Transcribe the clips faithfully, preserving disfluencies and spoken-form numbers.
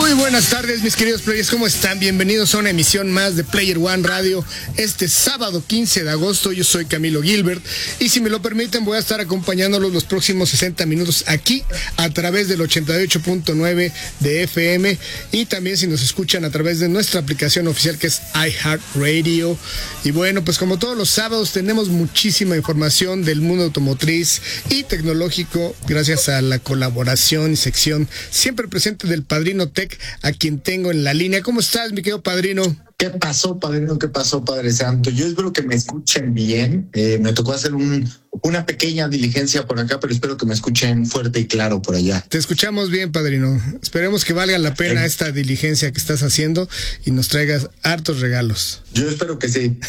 Muy buenas tardes, mis queridos players, ¿cómo están? Bienvenidos a una emisión más de Player One Radio este sábado quince de agosto. Yo soy Camilo Gilbert y si me lo permiten voy a estar acompañándolos los próximos sesenta minutos aquí a través del ochenta y ocho punto nueve de F M y también si nos escuchan a través de nuestra aplicación oficial que es iHeartRadio. Y bueno, pues como todos los sábados tenemos muchísima información del mundo automotriz y tecnológico gracias a la colaboración y sección siempre presente del Padrino Tech, a quien tengo en la línea. ¿Cómo estás, mi querido Padrino? ¿Qué pasó, padrino? ¿Qué pasó, Padre Santo? Yo espero que me escuchen bien. Eh, me tocó hacer un, una pequeña diligencia por acá, pero espero que me escuchen fuerte y claro por allá. Te escuchamos bien, Padrino. Esperemos que valga la pena eh. esta diligencia que estás haciendo y nos traigas hartos regalos. Yo espero que sí.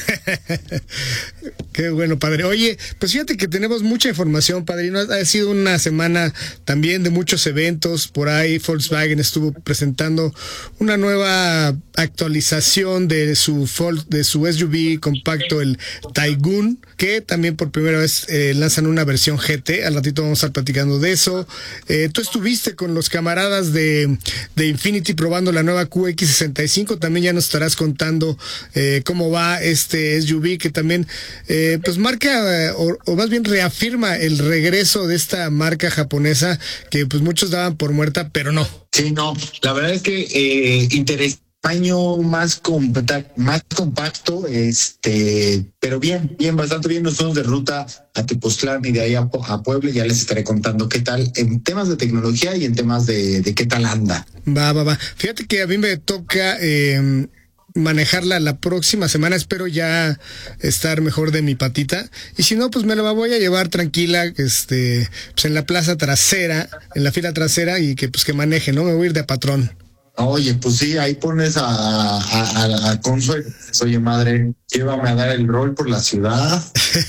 Qué bueno, padre. Oye, pues fíjate que tenemos mucha información, Padrino. Ha sido una semana también de muchos eventos. Por ahí Volkswagen estuvo presentando una nueva actualización de su de su S U V compacto, el Taygun, que también por primera vez eh, lanzan una versión G T. Al ratito vamos a estar platicando de eso. Eh, tú estuviste con los camaradas de, de Infiniti probando la nueva Q X sesenta y cinco. También ya nos estarás contando eh, cómo va este S U V que también eh, pues marca eh, o, o más bien reafirma el regreso de esta marca japonesa que pues muchos daban por muerta, pero no. Sí, no, la verdad es que eh, interesante. Año más compacto, más compacto, este, pero bien, bien, bastante bien. Nos fuimos de ruta a Tepoztlán y de ahí a, a Puebla. Ya les estaré contando qué tal en temas de tecnología y en temas de, de qué tal anda. Va, va, va. Fíjate que a mí me toca eh, manejarla la próxima semana. Espero ya estar mejor de mi patita. Y si no, pues me la voy a llevar tranquila, este, pues en la plaza trasera, en la fila trasera y que pues que maneje, ¿no? Me voy a ir de patrón. Oye, pues sí, ahí pones a, a, a, a Consuelo. Oye, madre, llévame a dar el rol por la ciudad.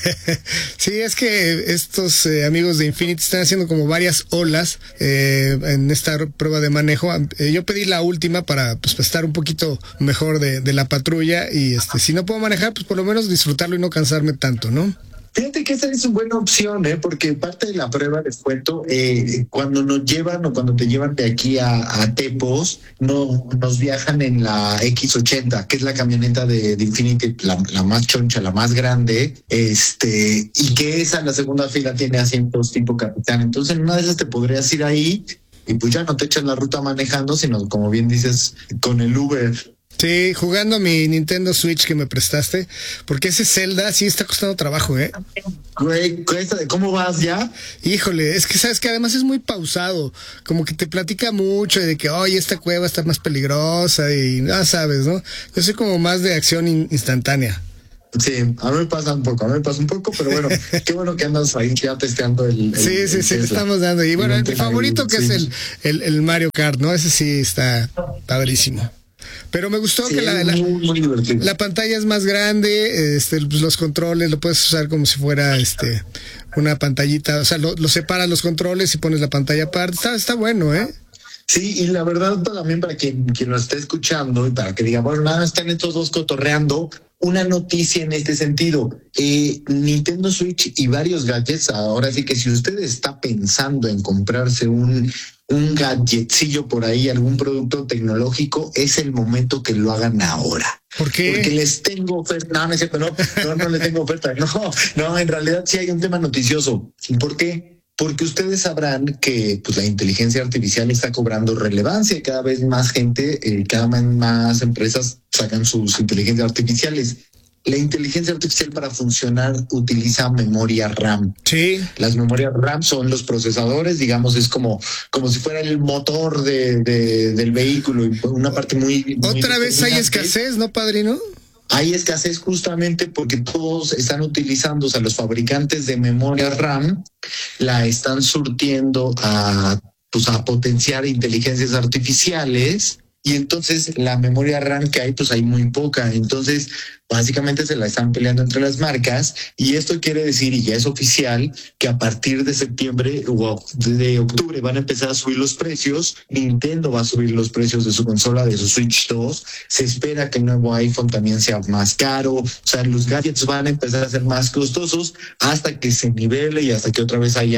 Sí, es que estos eh, amigos de Infiniti están haciendo como varias olas eh, en esta prueba de manejo. Eh, yo pedí la última para pues estar un poquito mejor de, de la patrulla y este si no puedo manejar, pues por lo menos disfrutarlo y no cansarme tanto, ¿no? Fíjate que esa es una buena opción, ¿eh? Porque parte de la prueba, les cuento, eh, cuando nos llevan o cuando te llevan de aquí a, a Tepos, no, nos viajan en la X ochenta, que es la camioneta de, de Infiniti, la, la más choncha, la más grande, este, y que esa, la segunda fila, tiene asientos tipo capitán. Entonces, en una de esas te podrías ir ahí y pues ya no te echas la ruta manejando, sino, como bien dices, con el Uber. Sí, jugando mi Nintendo Switch que me prestaste, porque ese Zelda sí está costando trabajo, ¿eh? Güey, ¿cómo vas ya? Híjole, es que sabes que además es muy pausado, como que te platica mucho de que, oye, esta cueva está más peligrosa y ya sabes, ¿no? Yo soy como más de acción in- instantánea. Sí, a mí me pasa un poco, a mí me pasa un poco, pero bueno, qué bueno que andas ahí ya testeando el... el sí, sí, el sí, le estamos dando. Y bueno, mi favorito que sí. es el, el, el Mario Kart, ¿no? Ese sí está padrísimo. Pero me gustó sí, que la, la, muy, muy la pantalla es más grande, este, pues los controles lo puedes usar como si fuera este una pantallita, o sea, lo, lo separas los controles y pones la pantalla aparte. Está, está bueno, ¿eh? Sí, y la verdad también para quien, quien lo esté escuchando y para que diga, bueno, nada, están estos dos cotorreando, una noticia en este sentido. Eh, Nintendo Switch y varios gadgets, ahora sí que si usted está pensando en comprarse un... un gadgetcillo por ahí, algún producto tecnológico, es el momento que lo hagan ahora. ¿Por qué? Porque les tengo oferta. No, no es cierto, no, no, no les tengo oferta. No, no, en realidad sí hay un tema noticioso. ¿Por qué? Porque ustedes sabrán que pues la inteligencia artificial está cobrando relevancia y cada vez más gente, eh, cada vez más empresas sacan sus inteligencias artificiales. La inteligencia artificial para funcionar utiliza memoria RAM. Sí. Las memorias RAM son los procesadores, digamos, es como, como si fuera el motor de, de, del vehículo y una parte muy... muy Otra vez hay escasez, ¿no, padrino? Hay escasez justamente porque todos están utilizando, o sea, los fabricantes de memoria RAM la están surtiendo a, pues, a potenciar inteligencias artificiales. Y entonces la memoria RAM que hay, pues hay muy poca. Entonces, básicamente se la están peleando entre las marcas. Y esto quiere decir, y ya es oficial, que a partir de septiembre o de octubre van a empezar a subir los precios. Nintendo va a subir los precios de su consola, de su Switch dos. Se espera que el nuevo iPhone también sea más caro. O sea, los gadgets van a empezar a ser más costosos hasta que se nivele y hasta que otra vez haya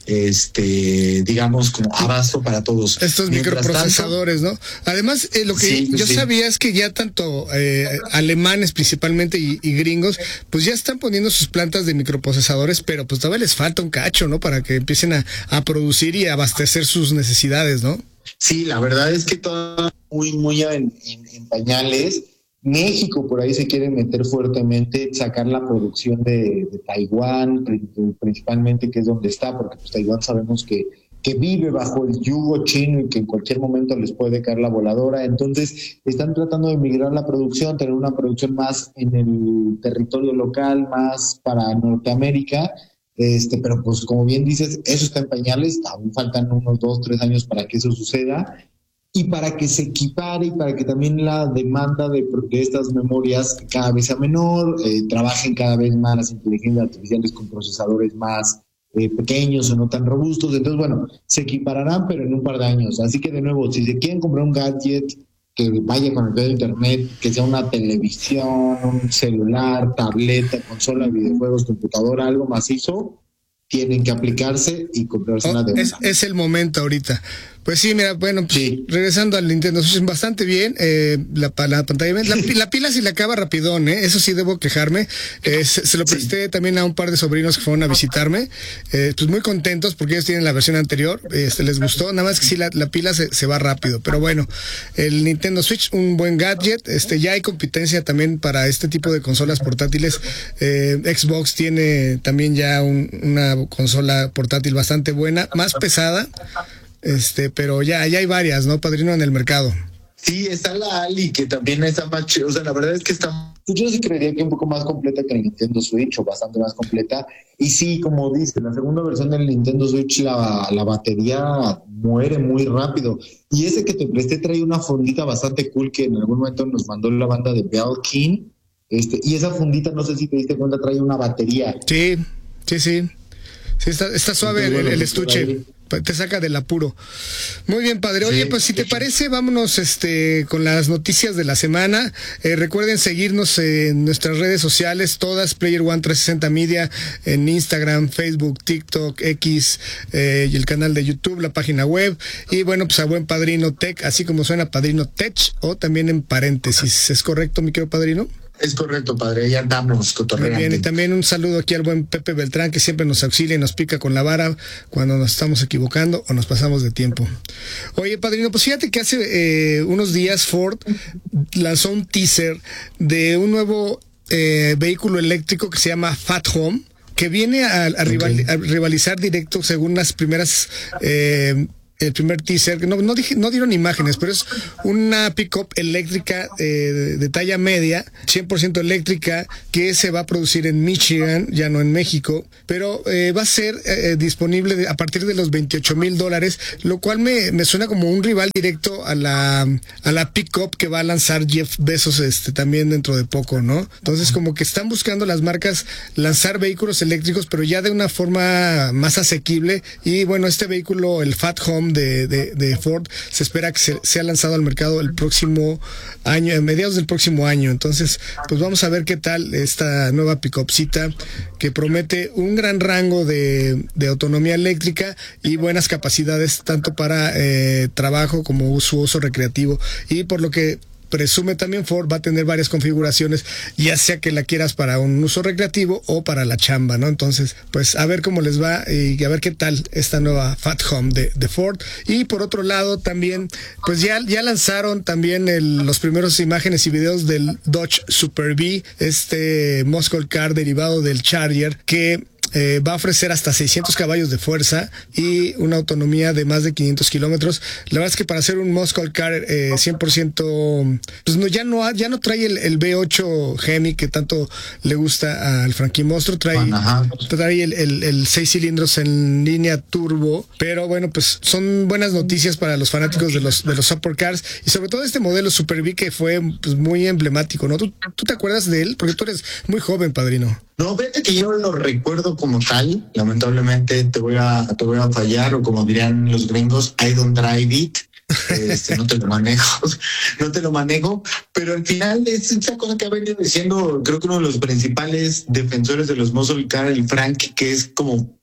este, digamos, como abasto para todos. Estos Mientras microprocesadores, tanto, ¿no? Además, eh, lo que sí, yo sí. sabía es que ya tanto eh, alemanes principalmente y, y gringos, pues ya están poniendo sus plantas de microprocesadores, pero pues todavía les falta un cacho, ¿no? Para que empiecen a, a producir y a abastecer sus necesidades, ¿no? Sí, la verdad es que todo muy, muy en, en, en pañales. México por ahí se quiere meter fuertemente, sacar la producción de, de Taiwán, principalmente, que es donde está, porque pues, Taiwán sabemos que, que vive bajo el yugo chino y que en cualquier momento les puede caer la voladora. Entonces están tratando de migrar la producción, tener una producción más en el territorio local, más para Norteamérica. Este, pero pues como bien dices, eso está en pañales, aún faltan unos dos, tres años para que eso suceda. Y para que se equipare y para que también la demanda de, de estas memorias cada vez sea menor, eh, trabajen cada vez más las inteligencias artificiales con procesadores más eh, pequeños o no tan robustos. Entonces, bueno, se equipararán, pero en un par de años. Así que, de nuevo, si se quieren comprar un gadget que vaya conectado a internet, que sea una televisión, un celular, tableta, consola, videojuegos, computadora, algo macizo, tienen que aplicarse y comprarse oh, una de es, es el momento ahorita. Pues sí, mira, bueno, pues, sí. regresando al Nintendo Switch, bastante bien, eh, la, la pantalla, la, la pila sí le acaba rapidón, eh, eso sí debo quejarme, eh, se, se lo presté sí. también a un par de sobrinos que fueron a visitarme, eh, pues muy contentos porque ellos tienen la versión anterior, este les gustó, nada más que sí la, la pila se, se va rápido, pero bueno, el Nintendo Switch, un buen gadget, este ya hay competencia también para este tipo de consolas portátiles, eh, Xbox tiene también ya un, una consola portátil bastante buena, más pesada, Este, pero ya, ya hay varias, ¿no, padrino, en el mercado? Sí, está la Ali, que también está más ch- o sea, la verdad es que está, yo sí creería que un poco más completa que el Nintendo Switch, o bastante más completa. Y sí, como dice, la segunda versión del Nintendo Switch, la, la batería muere muy rápido. Y ese que te presté trae una fundita bastante cool que en algún momento nos mandó la banda de Belkin. Este, y esa fundita, no sé si te diste cuenta, trae una batería. Sí, sí, sí. Sí, está, está suave. Entonces, el, bueno, el estuche. Te saca del apuro. Muy bien, padre. Oye, sí, pues si te parece, vámonos este con las noticias de la semana. Eh, recuerden seguirnos en nuestras redes sociales, todas, Player One trescientos sesenta Media, en Instagram, Facebook, TikTok, X, eh, y el canal de YouTube, la página web. Y bueno, pues a buen Padrino Tech, así como suena Padrino Tech, o también en paréntesis. ¿Es correcto, mi querido padrino? Es correcto, padre, ya andamos cotorreando. Muy bien, y también un saludo aquí al buen Pepe Beltrán, que siempre nos auxilia y nos pica con la vara cuando nos estamos equivocando o nos pasamos de tiempo. Oye, padrino, pues fíjate que hace eh, unos días Ford lanzó un teaser de un nuevo eh, vehículo eléctrico que se llama Fat Home, que viene a, a, rival, a rivalizar directo según las primeras... Eh, el primer teaser, no, no, dije, no dieron imágenes, pero es una pick-up eléctrica eh, de, de talla media, cien por ciento eléctrica, que se va a producir en Michigan, ya no en México, pero eh, va a ser eh, disponible de, a partir de los veintiocho mil dólares, lo cual me, me suena como un rival directo a la, a la pick-up que va a lanzar Jeff Bezos este, también dentro de poco, ¿no? Entonces como que están buscando las marcas lanzar vehículos eléctricos, pero ya de una forma más asequible, y bueno, este vehículo, el Fat Home, De, de, de Ford, se espera que se, sea lanzado al mercado el próximo año, a mediados del próximo año. Entonces, pues vamos a ver qué tal esta nueva pick-upcita que promete un gran rango de, de autonomía eléctrica y buenas capacidades tanto para eh, trabajo como su uso recreativo. Y por lo que presume también Ford, va a tener varias configuraciones, ya sea que la quieras para un uso recreativo o para la chamba, ¿no? Entonces, pues a ver cómo les va y a ver qué tal esta nueva Fat Home de, de Ford. Y por otro lado también, pues ya, ya lanzaron también el, los primeros imágenes y videos del Dodge Super B, este muscle car derivado del Charger, que Eh, va a ofrecer hasta seiscientos caballos de fuerza y una autonomía de más de quinientos kilómetros. La verdad es que para hacer un muscle car eh, cien por ciento, pues no, ya no ya no trae el, el V ocho Hemi que tanto le gusta al Frankie Monstruo, trae, trae el, el, el seis cilindros en línea turbo, pero bueno, pues son buenas noticias para los fanáticos de los de los supercars y sobre todo este modelo Super B que fue pues muy emblemático, ¿no? ¿Tú, tú te acuerdas de él? Porque tú eres muy joven, padrino. No, vete que yo lo recuerdo como tal. Lamentablemente te voy a te voy a fallar, o como dirían los gringos, I don't drive it. Este, no te lo manejo, no te lo manejo, pero al final es esa cosa que ha venido diciendo, creo que uno de los principales defensores de los muscle car, el Frank, que es como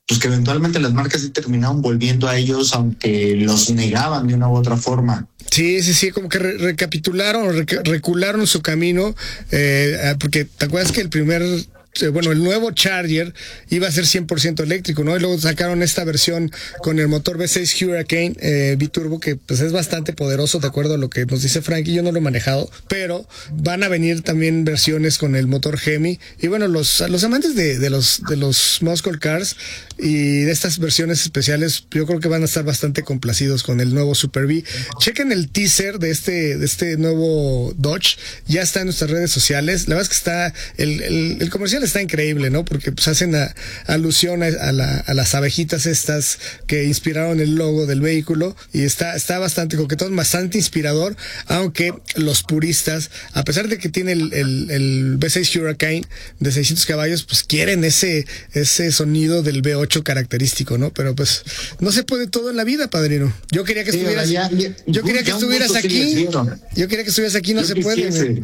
pues que eventualmente las marcas se terminaron volviendo a ellos, aunque los negaban de una u otra forma. Sí, sí, sí, como que re recapitularon, rec recularon su camino, eh, porque te acuerdas que el primer... bueno, el nuevo Charger iba a ser cien por ciento eléctrico, ¿no? Y luego sacaron esta versión con el motor V seis Hurricane eh, biturbo, que pues es bastante poderoso, de acuerdo a lo que nos dice Frankie. Yo no lo he manejado, pero van a venir también versiones con el motor Hemi. Y bueno, los, los amantes de, de los de los muscle cars y de estas versiones especiales, yo creo que van a estar bastante complacidos con el nuevo Super B. Chequen el teaser de este de este nuevo Dodge, ya está en nuestras redes sociales. La verdad es que está el, el, el comercial está increíble, ¿no? Porque pues hacen a, alusión a, a, la, a las abejitas estas que inspiraron el logo del vehículo, y está, está bastante coquetón, bastante inspirador, aunque los puristas, a pesar de que tiene el, el, el V seis Hurricane de seiscientos caballos, pues quieren ese, ese sonido del V ocho característico, ¿no? Pero pues no se puede todo en la vida, padrino. Yo quería que sí, estuvieras ya, ya, yo quería que estuvieras aquí. Yo quería que estuvieras aquí, no yo se quisiese. puede.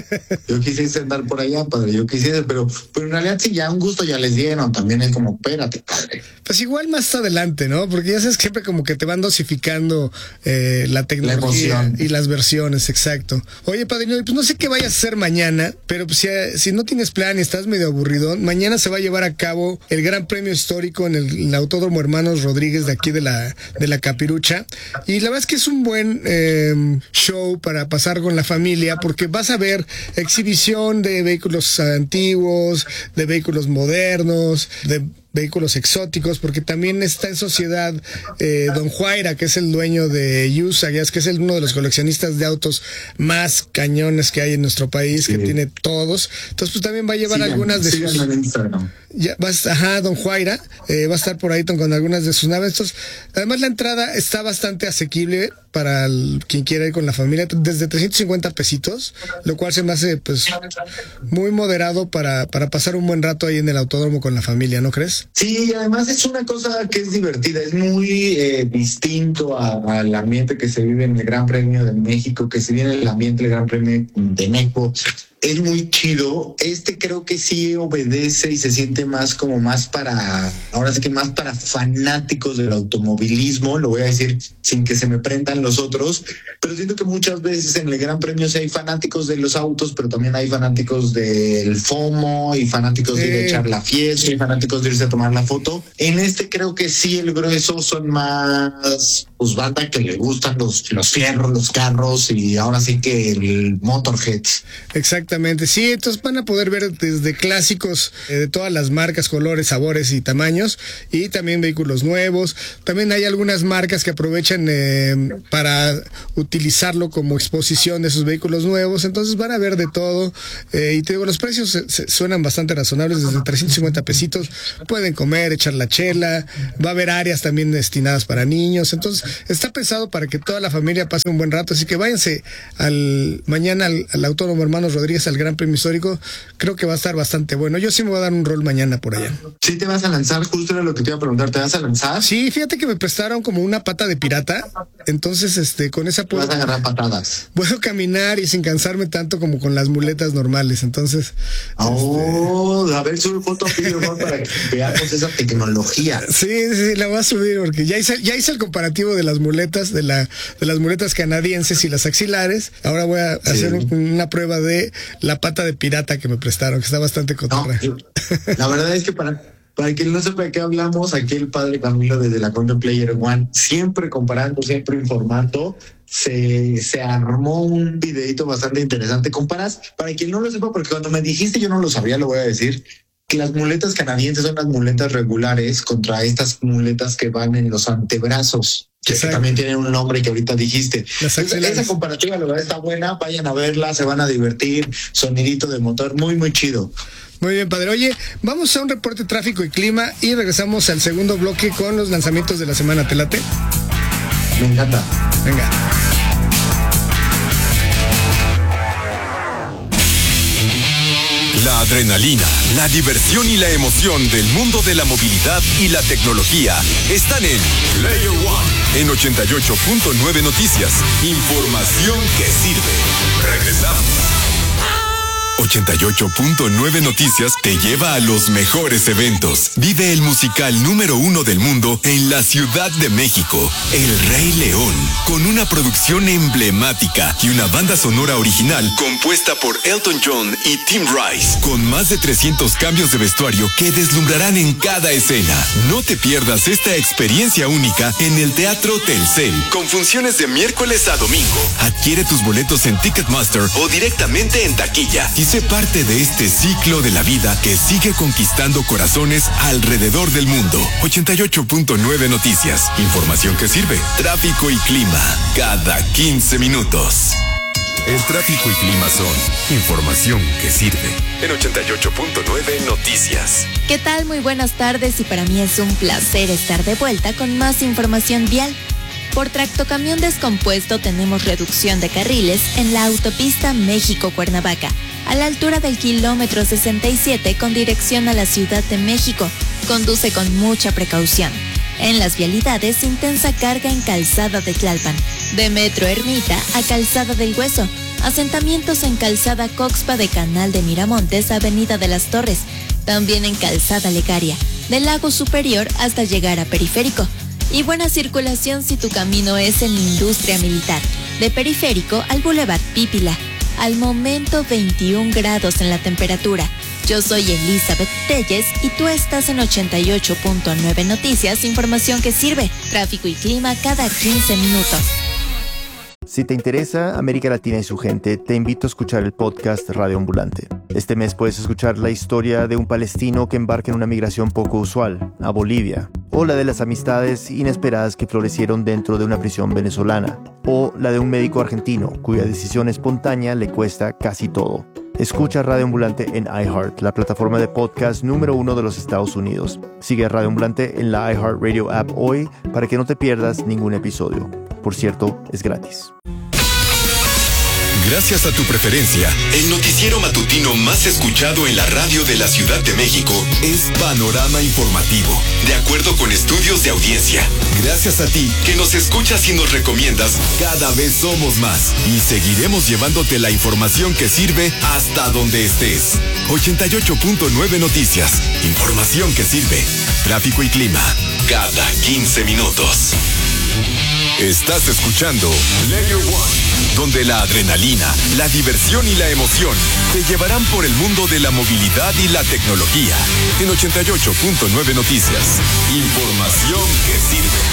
Yo quisiese andar por allá, padre, yo quisiese, pero Pero en realidad sí, ya un gusto ya les dieron, también es como, espérate, padre. Pues igual más adelante, ¿no? Porque ya sabes que siempre como que te van dosificando eh, la tecnología la y las versiones, exacto. Oye, padrino, pues no sé qué vayas a hacer mañana, pero pues si, si no tienes plan y estás medio aburrido, mañana se va a llevar a cabo el Gran Premio Histórico en el, en el Autódromo Hermanos Rodríguez de aquí de la, de la Capirucha. Y la verdad es que es un buen eh, show para pasar con la familia, porque vas a ver exhibición de vehículos antiguos, de vehículos modernos, de vehículos exóticos, porque también está en sociedad eh, Don Juaira, que es el dueño de U S A, ya es que es el, uno de los coleccionistas de autos más cañones que hay en nuestro país, sí. que tiene todos. Entonces pues también va a llevar sí, algunas de sí, sus... Ya, va, ajá, Don Juaira eh, va a estar por ahí con algunas de sus naves. Entonces, además la entrada está bastante asequible para el, quien quiera ir con la familia, desde trescientos cincuenta pesitos, lo cual se me hace pues muy moderado para, para pasar un buen rato ahí en el autódromo con la familia, ¿no crees? Sí, y además es una cosa que es divertida, es muy eh, distinto a, al ambiente que se vive en el Gran Premio de México, que se viene el ambiente del Gran Premio de México. Es muy chido. Este creo que sí obedece y se siente más como más para, ahora sí que más para fanáticos del automovilismo, lo voy a decir sin que se me prendan los otros, pero siento que muchas veces en el Gran Premio sí hay fanáticos de los autos, pero también hay fanáticos del FOMO y fanáticos sí. de ir a echar la fiesta y fanáticos de irse a tomar la foto. En este creo que sí el grueso son más pues banda que le gustan los, los fierros, los carros y ahora sí que el Motorhead. Exactamente, sí, entonces van a poder ver desde clásicos eh, de todas las marcas, colores, sabores y tamaños, y también vehículos nuevos. También hay algunas marcas que aprovechan eh, para utilizarlo como exposición de sus vehículos nuevos, entonces van a ver de todo, eh, y te digo, los precios se, se suenan bastante razonables, desde trescientos cincuenta pesitos, pueden comer, echar la chela, va a haber áreas también destinadas para niños, entonces está pensado para que toda la familia pase un buen rato, así que váyanse al mañana al, al Autódromo Hermanos Rodríguez al Gran Premio Histórico, creo que va a estar bastante bueno. Yo sí me voy a dar un rol mañana por allá. ¿Sí te vas a lanzar? Justo era lo que te iba a preguntar, ¿te vas a lanzar? Sí, fíjate que me prestaron como una pata de pirata, entonces este con esa puedo... Vas a agarrar patadas. Puedo caminar y sin cansarme tanto como con las muletas normales, entonces... Oh, este... a ver, sube foto para que veamos esa tecnología. Sí, sí, la voy a subir porque ya hice, ya hice el comparativo de las muletas, de la de las muletas canadienses y las axilares. Ahora voy a sí. hacer un, una prueba de la pata de pirata que me prestaron, que está bastante cotorra. No, la verdad es que para, para quien no sepa de qué hablamos, aquí el padre Camilo desde la Conde Player One, siempre comparando, siempre informando, se, se armó un videito bastante interesante. Comparas, para quien no lo sepa, porque cuando me dijiste yo no lo sabía, lo voy a decir, que las muletas canadienses son las muletas regulares contra estas muletas que van en los antebrazos, que, que también tienen un nombre que ahorita dijiste. Entonces, esa comparativa la verdad está buena, vayan a verla, se van a divertir, sonidito de motor, muy muy chido. Muy bien, padre. Oye, vamos a un reporte de tráfico y clima y regresamos al segundo bloque con los lanzamientos de la semana. ¿Te late? Me encanta. Venga. La adrenalina, la diversión y la emoción del mundo de la movilidad y la tecnología están en Player One, en ochenta y ocho punto nueve Noticias. Información que sirve. Regresamos. ochenta y ocho punto nueve Noticias te lleva a los mejores eventos. Vive el musical número uno del mundo en la Ciudad de México, El Rey León, con una producción emblemática y una banda sonora original compuesta por Elton John y Tim Rice, con más de trescientos cambios de vestuario que deslumbrarán en cada escena. No te pierdas esta experiencia única en el Teatro Telcel, con funciones de miércoles a domingo. Adquiere tus boletos en Ticketmaster o directamente en taquilla y sé parte de este ciclo de la vida que sigue conquistando corazones alrededor del mundo. ochenta y ocho punto nueve Noticias. Información que sirve. Tráfico y clima cada quince minutos. El tráfico y clima son información que sirve. En ochenta y ocho punto nueve Noticias. ¿Qué tal? Muy buenas tardes y para mí es un placer estar de vuelta con más información vial. Por tractocamión descompuesto tenemos reducción de carriles en la autopista México-Cuernavaca, a la altura del kilómetro sesenta y siete con dirección a la Ciudad de México. Conduce con mucha precaución. En las vialidades, intensa carga en Calzada de Tlalpan, de Metro Ermita a Calzada del Hueso, asentamientos en Calzada Coxpa de Canal de Miramontes, Avenida de las Torres, también en Calzada Legaria, del Lago Superior hasta llegar a Periférico. Y buena circulación si tu camino es en Industria Militar, de Periférico al Boulevard Pípila. Al momento veintiún grados en la temperatura. Yo soy Elizabeth Telles y tú estás en ochenta y ocho punto nueve Noticias, información que sirve. Tráfico y clima cada quince minutos. Si te interesa América Latina y su gente, te invito a escuchar el podcast Radio Ambulante. Este mes puedes escuchar la historia de un palestino que embarca en una migración poco usual, a Bolivia, o la de las amistades inesperadas que florecieron dentro de una prisión venezolana, o la de un médico argentino cuya decisión espontánea le cuesta casi todo. Escucha Radio Ambulante en iHeart, la plataforma de podcast número uno de los Estados Unidos. Sigue a Radio Ambulante en la iHeartRadio app hoy para que no te pierdas ningún episodio. Por cierto, es gratis. Gracias a tu preferencia, el noticiero matutino más escuchado en la radio de la Ciudad de México es Panorama Informativo, de acuerdo con estudios de audiencia. Gracias a ti, que nos escuchas y nos recomiendas, cada vez somos más y seguiremos llevándote la información que sirve hasta donde estés. ochenta y ocho punto nueve Noticias, información que sirve. Tráfico y clima, cada quince minutos. Estás escuchando Layer One, donde la adrenalina, la diversión y la emoción te llevarán por el mundo de la movilidad y la tecnología. En ochenta y ocho punto nueve Noticias, información que sirve.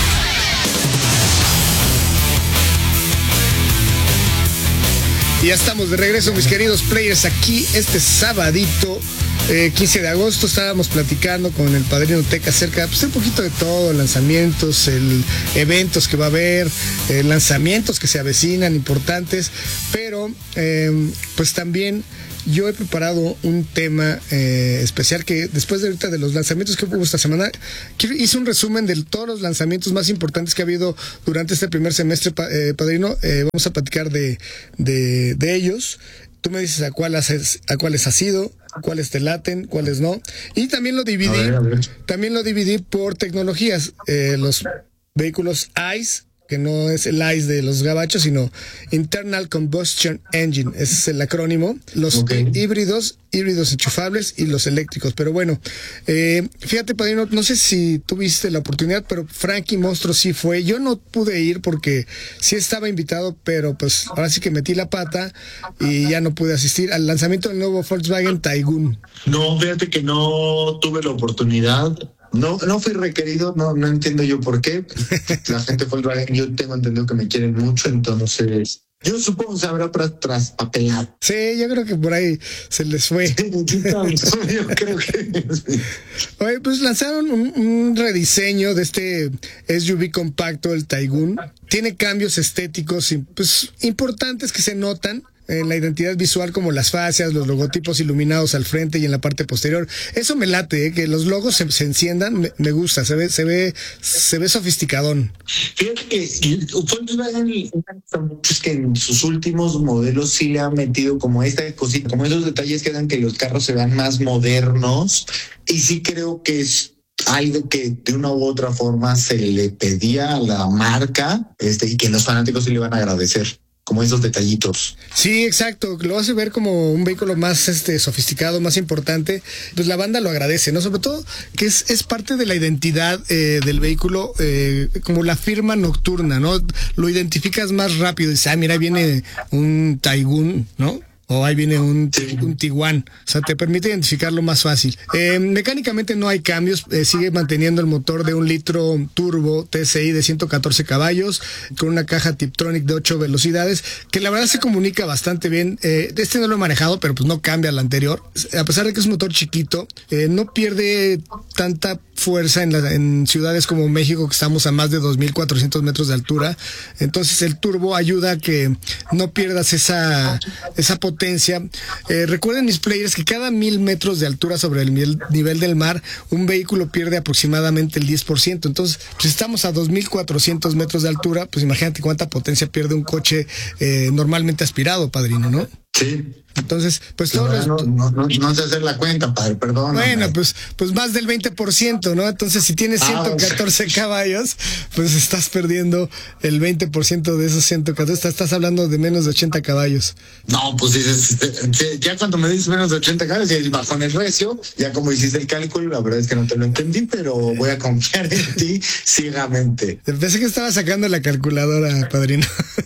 Y ya estamos de regreso, mis queridos players, aquí este sabadito, eh, quince de agosto. Estábamos platicando con el Padrino Tech acerca, pues, un poquito de todo, lanzamientos, el, eventos que va a haber, eh, lanzamientos que se avecinan importantes, pero eh, pues también yo he preparado un tema eh, especial que después de ahorita de los lanzamientos que hubo esta semana, hice un resumen de todos los lanzamientos más importantes que ha habido durante este primer semestre, eh, Padrino. Eh, vamos a platicar de, de, de ellos. Tú me dices a, cuál has, a cuáles has ido, cuáles te laten, cuáles no. Y también lo dividí, a ver, a ver. también lo dividí por tecnologías. Eh, los vehículos ICE, que no es el ICE de los gabachos, sino Internal Combustion Engine, ese es el acrónimo, los okay. híbridos, híbridos enchufables y los eléctricos. Pero bueno, eh, fíjate, Padrino, no sé si tuviste la oportunidad, pero Frankie Monstruo sí fue. Yo no pude ir porque sí estaba invitado, pero pues ahora sí que metí la pata y ya no pude asistir al lanzamiento del nuevo Volkswagen Taigun. No, fíjate que no tuve la oportunidad. No, no fui requerido, no, no entiendo yo por qué. La gente fue el yo tengo entendido que me quieren mucho, entonces yo supongo que se habrá traspapelado. Sí, yo creo que por ahí se les fue. Yo creo que Oye, pues lanzaron un, un rediseño de este S U V compacto, el Taigun. Tiene cambios estéticos pues importantes que se notan en la identidad visual, como las fascias, los logotipos iluminados al frente y en la parte posterior. Eso me late, ¿eh? Que los logos se, se enciendan, me, me gusta, se ve, se ve, se ve sofisticadón. Fíjate que Volkswagen es que en sus últimos modelos sí le ha metido como esta cosita, como esos detalles que dan que los carros se vean más modernos, y sí creo que es algo que de una u otra forma se le pedía a la marca, este, y que los fanáticos sí le van a agradecer. como esos detallitos. Sí, exacto, lo hace ver como un vehículo más este sofisticado, más importante. Pues la banda lo agradece, ¿no? Sobre todo que es, es parte de la identidad eh, del vehículo, eh, como la firma nocturna, ¿no? Lo identificas más rápido, dices, ah, mira, ahí viene un Taigun, ¿no? O ahí viene un, Sí. un Tiguan. O sea, te permite identificarlo más fácil. Eh, mecánicamente no hay cambios. Eh, sigue manteniendo el motor de un litro turbo T S I de ciento catorce caballos con una caja Tiptronic de ocho velocidades que la verdad se comunica bastante bien. Eh, este no lo he manejado, pero pues no cambia al anterior. A pesar de que es un motor chiquito, eh, no pierde tanta fuerza en, la, en ciudades como México, que estamos a más de dos mil cuatrocientos metros de altura. Entonces el turbo ayuda a que no pierdas esa, esa potencia. Eh, recuerden mis players que cada mil metros de altura sobre el nivel, nivel del mar, un vehículo pierde aproximadamente el diez por ciento. Entonces, si estamos a dos mil cuatrocientos metros de altura, pues imagínate cuánta potencia pierde un coche eh, normalmente aspirado, padrino, ¿no? Sí. Entonces, pues No, todos los... no, no, no sé hacer la cuenta, padre, perdón. Bueno, hombre. pues, pues más del veinte por ciento, ¿no? Entonces, si tienes Ah, ciento catorce caballos, pues estás perdiendo el veinte por ciento de esos ciento catorce. Estás, estás hablando de menos de ochenta caballos. No, pues dices, este, ya cuando me dices menos de ochenta caballos, y bajó en el recio, ya como hiciste el cálculo, la verdad es que no te lo entendí, pero voy a confiar en ti ciegamente. Pensé que estaba sacando la calculadora, padrino.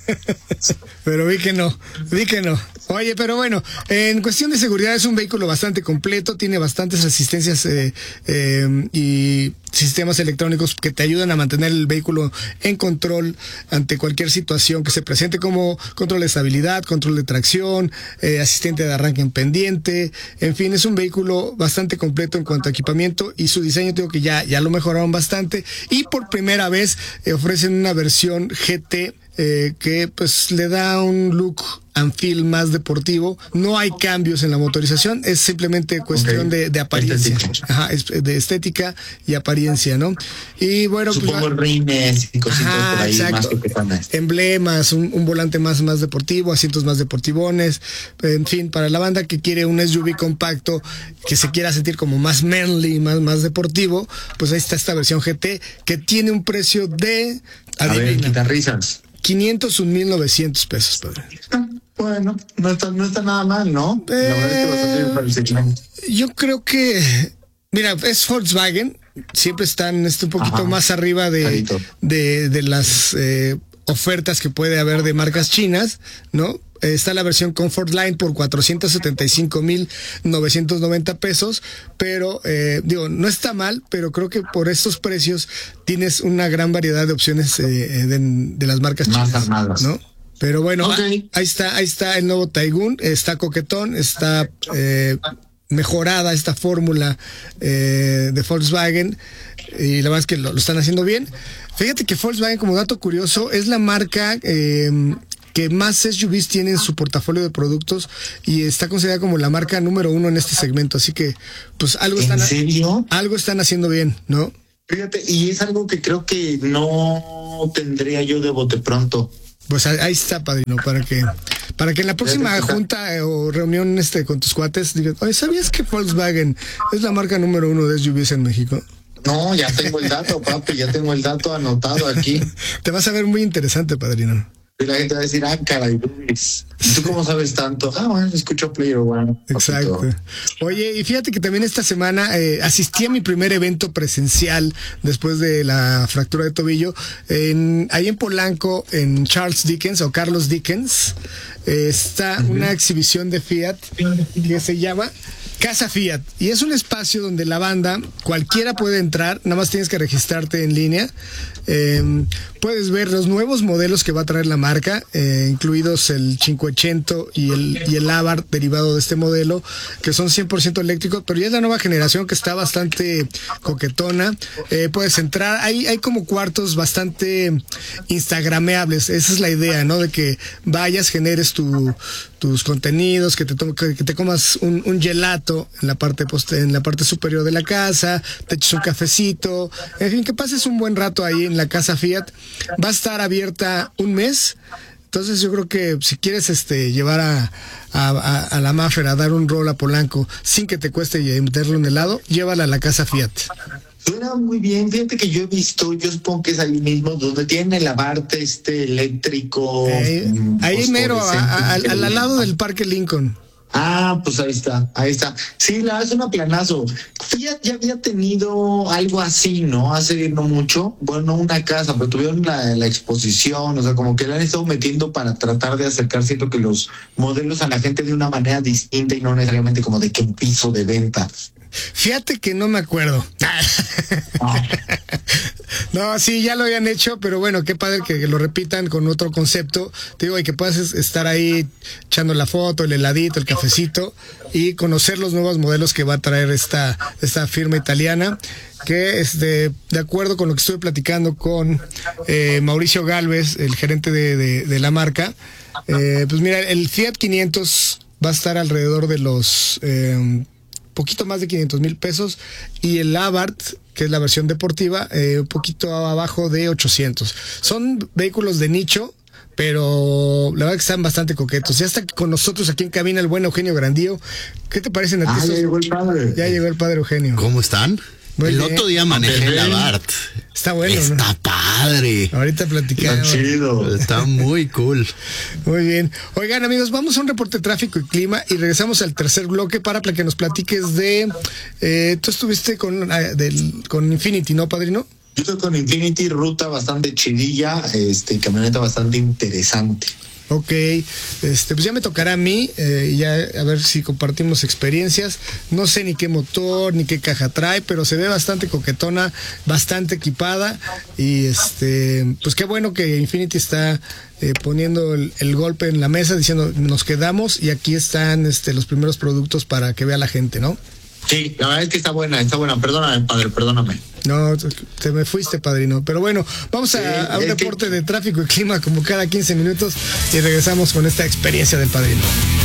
Pero vi que no, vi que no. Oye, pero bueno, en cuestión de seguridad es un vehículo bastante completo, tiene bastantes asistencias eh, eh, y sistemas electrónicos que te ayudan a mantener el vehículo en control ante cualquier situación que se presente, como control de estabilidad, control de tracción, eh, asistente de arranque en pendiente. En fin, es un vehículo bastante completo en cuanto a equipamiento, y su diseño, digo que ya, ya lo mejoraron bastante, y por primera vez eh, ofrecen una versión G T eh, que pues le da un look and feel más deportivo. No hay cambios en la motorización, es simplemente cuestión Okay. de, de apariencia. Estética. Ajá, es de estética y apariencia, ¿no? Y bueno, Supongo pues, rines y cositas ajá, por ahí exacto. más que pecanas. Emblemas, un, un volante más, más deportivo, asientos más deportivones, en fin, para la banda que quiere un S U V compacto, que se quiera sentir como más manly, más, más deportivo, pues ahí está esta versión G T, que tiene un precio de, A ver, adivina, quita risas. quinientos un mil novecientos pesos, padre. Bueno, no está, no está nada mal, ¿no? La verdad es que bastante bien para el segmento. Yo creo que, mira, es Volkswagen, siempre están este, un poquito Ajá. más arriba de, Clarito. de, de las eh, ofertas que puede haber de marcas chinas, ¿no? Eh, Está la versión Comfort Line por cuatrocientos setenta y cinco mil novecientos noventa pesos, pero eh, digo, no está mal, pero creo que por estos precios tienes una gran variedad de opciones eh, de, de las marcas Más chinas, armadas. ¿no? Pero bueno, Ok. ahí está, ahí está el nuevo Taigun, está coquetón, está eh, mejorada esta fórmula eh, de Volkswagen, y la verdad es que lo, lo están haciendo bien. Fíjate que Volkswagen, como dato curioso, es la marca eh, que más S U Vs tiene en su portafolio de productos, y está considerada como la marca número uno en este segmento. Así que, pues algo ¿En están, serio? algo están haciendo bien, ¿no? Fíjate, y es algo que creo que no tendría yo de bote pronto. Pues ahí ahí está, padrino, para que para que en la próxima Ya te- junta eh, o reunión este con tus cuates digan, oye, ¿sabías que Volkswagen es la marca número uno de S U Vs en México? No, ya tengo el dato, papi, ya tengo el dato anotado aquí. Te vas a ver muy interesante, padrino. Y la gente va a decir, ah, caray, Luis, ¿tú cómo sabes tanto? Ah, bueno, escucho Player One. Exacto. papito. Oye, y fíjate que también esta semana eh, asistí a mi primer evento presencial después de la fractura de tobillo, en, ahí en Polanco, en Charles Dickens o Carlos Dickens, eh, está una exhibición de Fiat que se llama Casa Fiat, y es un espacio donde la banda, cualquiera puede entrar, nada más tienes que registrarte en línea. Eh, puedes ver los nuevos modelos que va a traer la marca, eh, incluidos el cincuecento y el, y el Abarth derivado de este modelo, que son cien por ciento eléctricos, pero ya es la nueva generación que está bastante coquetona. Eh, puedes entrar, hay, hay como cuartos bastante instagrameables, esa es la idea, ¿no? De que vayas, generes tu, tus contenidos, que te, to- que, que te comas un, un gelato en la parte poste- en la parte superior de la casa, te eches un cafecito, en fin, que pases un buen rato ahí en la Casa Fiat. Va a estar abierta un mes. Entonces yo creo que si quieres este llevar a, a, a, a la Maffer a dar un rol a Polanco sin que te cueste meterle un helado, llévala a la Casa Fiat. Suena muy bien, fíjate que yo he visto, yo supongo que es ahí mismo, donde tienen el Abarth este eléctrico. Eh, mm, ahí mero, a- a- al, al lado del del Parque Lincoln. Ah, pues ahí está, ahí está. Sí, la es una planazo. Ya, ya había tenido algo así, ¿no? Hace no mucho. Bueno, una casa, pero tuvieron la, la exposición, o sea, como que la han estado metiendo para tratar de acercar, siento que los modelos a la gente de una manera distinta y no necesariamente como de que un piso de venta. Fíjate que no me acuerdo. Ah. No, sí, ya lo habían hecho, pero bueno, qué padre que, que lo repitan con otro concepto. Te digo, y que puedas es- estar ahí echando la foto, el heladito, el cafecito y conocer los nuevos modelos que va a traer esta, esta firma italiana. Que este, de acuerdo con lo que estuve platicando con eh, Mauricio Galvez, el gerente de, de, de la marca, eh, pues mira, el Fiat quinientos va a estar alrededor de los eh, poquito más de quinientos mil pesos y el Abarth, que es la versión deportiva, eh, un poquito abajo de ochocientos. Son vehículos de nicho, pero la verdad que están bastante coquetos. Ya está con nosotros aquí en cabina el buen Eugenio Grandío. ¿Qué te parecen a ti? Ah, estos- ya llegó el padre. Ya llegó el padre Eugenio. ¿Cómo están? Muy el bien. otro día manejé el Abarth. Está bueno, ¿no? Está padre. Ahorita Está platicamos. chido. Está muy cool. Muy bien. Oigan, amigos, vamos a un reporte de tráfico y clima y regresamos al tercer bloque para que nos platiques de... Eh, tú estuviste con, ah, del, con Infiniti, ¿no, padrino? Yo estoy con Infinity, ruta bastante chidilla, este, camioneta bastante interesante. Ok, este, pues ya me tocará a mí, eh, y ya a ver si compartimos experiencias. No sé ni qué motor, ni qué caja trae, pero se ve bastante coquetona, bastante equipada. Y este, pues qué bueno que Infiniti está eh, poniendo el, el golpe en la mesa, diciendo nos quedamos y aquí están este, los primeros productos para que vea la gente, ¿no? Sí, la verdad es que está buena, está buena. Perdóname, padre, perdóname. No, te me fuiste, padrino. Pero bueno, vamos a, Sí, a un es que- reporte de tráfico y clima como cada quince minutos y regresamos con esta experiencia del padrino.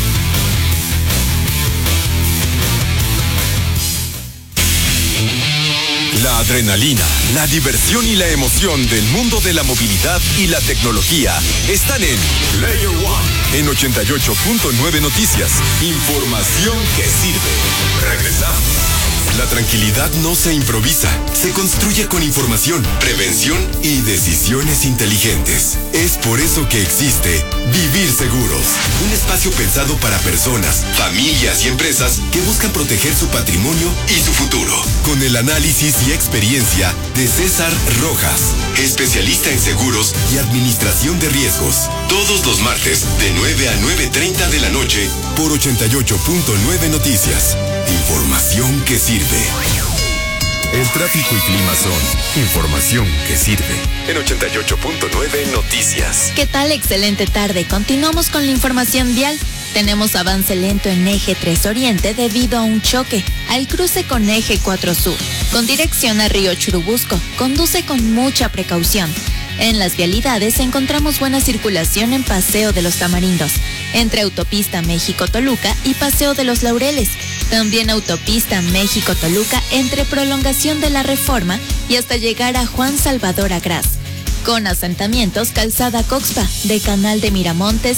La adrenalina, la diversión y la emoción del mundo de la movilidad y la tecnología están en Player One en ochenta y ocho punto nueve Noticias. Información que sirve. Regresamos. La tranquilidad no se improvisa, se construye con información, prevención y decisiones inteligentes. Es por eso que existe Vivir Seguros, un espacio pensado para personas, familias y empresas que buscan proteger su patrimonio y su futuro. Con el análisis y experiencia de César Rojas, especialista en seguros y administración de riesgos. Todos los martes de nueve a nueve treinta de la noche por ochenta y ocho punto nueve Noticias. Información que sirve. El tráfico y clima son información que sirve. En ochenta y ocho punto nueve Noticias. ¿Qué tal? Excelente tarde. Continuamos con la información vial. Tenemos avance lento en eje tres Oriente debido a un choque al cruce con eje cuatro Sur, con dirección a Río Churubusco. Conduce con mucha precaución. En las vialidades encontramos buena circulación en Paseo de los Tamarindos, entre Autopista México-Toluca y Paseo de los Laureles. También Autopista México-Toluca entre Prolongación de la Reforma y hasta llegar a Juan Salvador Agraz. Con asentamientos Calzada Coxpa, de Canal de Miramontes